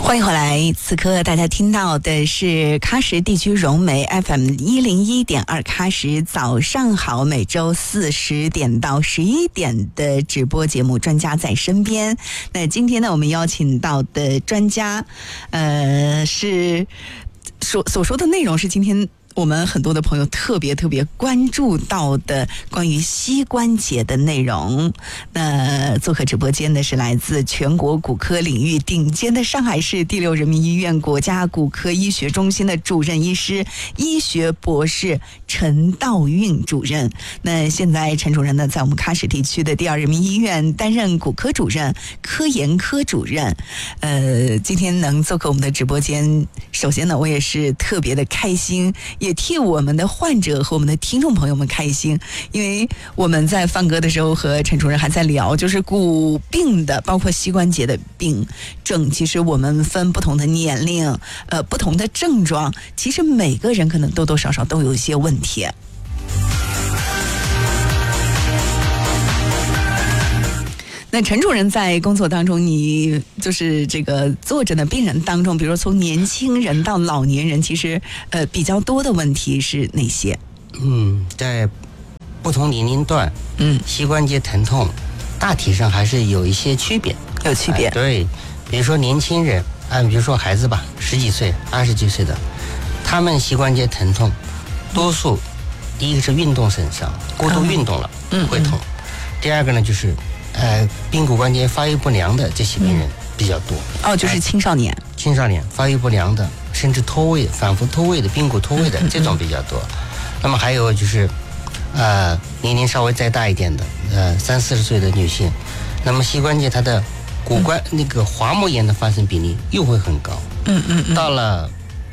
欢迎回来，此刻大家听到的是喀什地区融媒 FM101.2喀什早上好，每周4 10点到11点的直播节目，专家在身边。那今天呢，我们邀请到的专家，是所说的内容是今天我们很多的朋友特别关注到的关于膝关节的内容。那做客直播间的是来自全国骨科领域顶尖的上海市第6人民医院国家骨科医学中心的主任医师、医学博士陈道运主任。那现在陈主任呢，在我们喀什地区的第2人民医院担任骨科主任、科研科主任。今天能做客我们的直播间，首先呢，我也是特别的开心，也替我们的患者和我们的听众朋友们开心，因为我们在放歌的时候和陈主任还在聊，就是骨病的，包括膝关节的病症，其实我们分不同的年龄，不同的症状，其实每个人可能多多少少都有一些问题。那陈主任在工作当中，你就是这个坐着的病人当中，比如说从年轻人到老年人，其实比较多的问题是哪些？ 在不同年龄段，膝关节疼痛大体上还是有一些区别， 有区别。 对，比如说年轻人比如说孩子吧，10几岁、20几岁的，他们膝关节疼痛，多数第一个是运动损伤，过度运动了会痛。第二个呢就是髌骨关节发育不良的这些病人比较多。 就是青少年发育不良的，甚至脱位、反复脱位的、髌骨脱位的这种比较多。那么还有就是年龄稍微再大一点的30、40岁的女性，那么膝关节它的骨关那个滑膜炎的发生比例又会很高。到了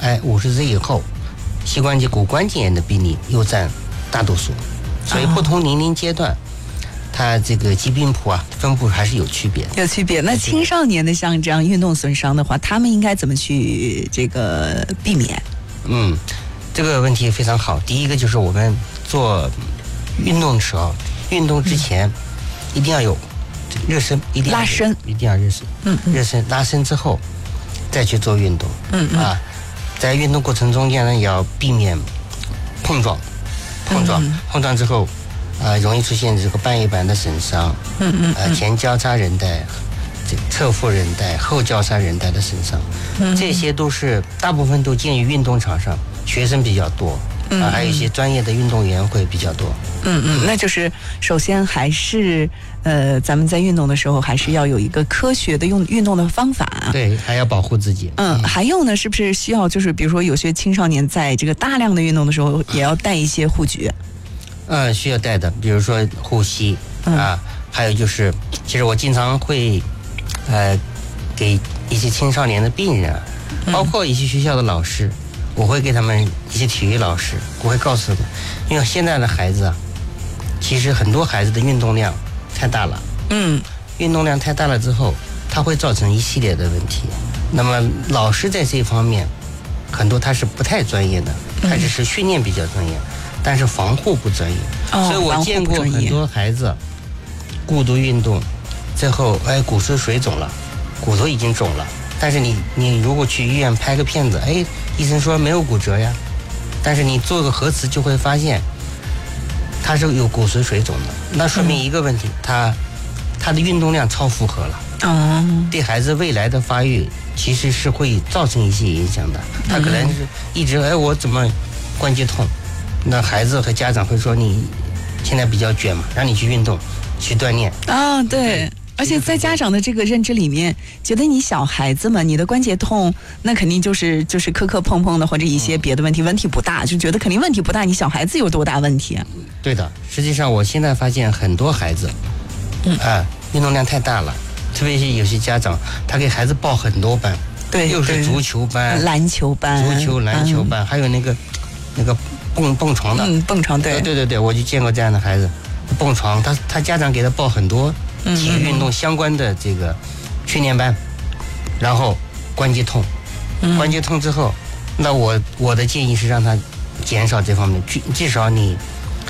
50岁以后，膝关节骨关节炎的比例又占大多数。所以不同年龄阶段，它这个疾病谱分布还是有区别。 那青少年的像这样运动损伤的话，他们应该怎么去这个避免？ 这个问题非常好。第一个就是我们做运动的时候，运动之前一定要有热身，一定要热身。热身拉伸之后再去做运动。在运动过程中间呢，也要避免碰撞之后容易出现这个半月板的损伤，前交叉韧带、侧副韧带、后交叉韧带的损伤，这些都是大部分都见于运动场上，学生比较多，还有一些专业的运动员会比较多。 那就是首先还是咱们在运动的时候还是要有一个科学的运动的方法。 对，还要保护自己。 还有呢，是不是需要就是比如说有些青少年在这个大量的运动的时候，也要带一些护具？ 需要带的，比如说护膝还有就是，其实我经常会给一些青少年的病人包括一些学校的老师，我会给他们一些体育老师，我会告诉他们，因为现在的孩子其实很多孩子的运动量太大了。运动量太大了之后，它会造成一系列的问题。那么老师在这一方面，很多他是不太专业的，他只是训练比较专业，但是防护不专业。所以我见过很多孩子过度运动，最后骨髓水肿了，骨头已经肿了，但是你如果去医院拍个片子，医生说没有骨折呀，但是你做个核磁就会发现它是有骨髓水肿的，那说明一个问题，它的运动量超负荷了。对孩子未来的发育其实是会造成一些影响的。他可能是一直我怎么关节痛，那孩子和家长会说你现在比较卷嘛，让你去运动去锻炼。 对。而且在家长的这个认知里面，觉得你小孩子嘛，你的关节痛，那肯定就是磕磕碰碰的，或者一些别的问题，问题不大，就觉得肯定问题不大。你小孩子有多大问题？ 对的，实际上我现在发现很多孩子，运动量太大了，特别是有些家长，他给孩子报很多班， 对， 又是足球班、 篮球班、 篮球班，还有那个蹦床的， 蹦床，对， 我就见过这样的孩子，蹦床，他家长给他报很多体育运动相关的这个训练班，然后关节痛之后，那我的建议是让他减少这方面，至少你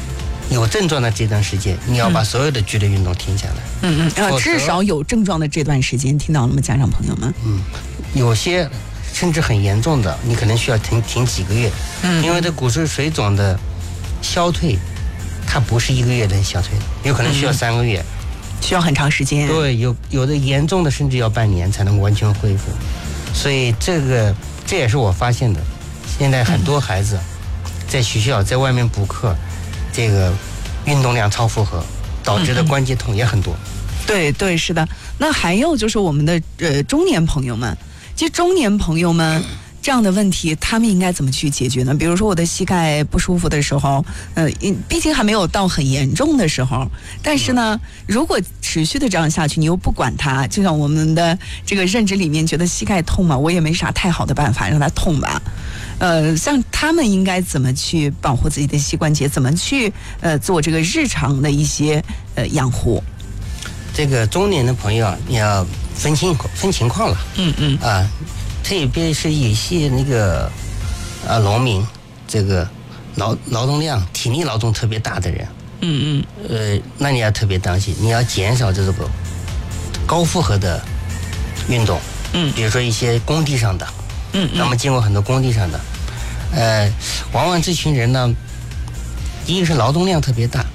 有症状的这段时间，你要把所有的剧烈运动停下来。 至少有症状的这段时间，听到了吗，家长朋友们？ 有些甚至很严重的，你可能需要停几个月。因为这骨髓水肿的消退，它不是1个月能消退的，有可能需要3个月， 需要很长时间。 对，有的严重的甚至要半年才能完全恢复。所以这也是我发现的，现在很多孩子在学校在外面补课，这个运动量超负荷导致的关节痛也很多。 对，是的。那还有就是我们的中年朋友们，其实中年朋友们这样的问题，他们应该怎么去解决呢？比如说我的膝盖不舒服的时候，毕竟还没有到很严重的时候，但是呢，如果持续的这样下去，你又不管它，就像我们的这个认知里面觉得膝盖痛嘛，我也没啥太好的办法让它痛吧。像他们应该怎么去保护自己的膝关节，怎么去做这个日常的一些养护？ 这个中年的朋友你要分情况了。特别是有些那个农民，这个劳动量、体力劳动特别大的人，那你要特别当心，你要减少这个高负荷的运动。比如说一些工地上的，那么经过很多工地上的，往往这群人呢，第一个是劳动量特别大，